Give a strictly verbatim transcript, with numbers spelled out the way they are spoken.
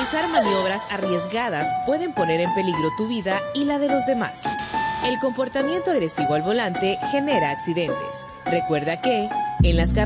Realizar maniobras arriesgadas pueden poner en peligro tu vida y la de los demás. El comportamiento agresivo al volante genera accidentes. Recuerda que, en las carreteras,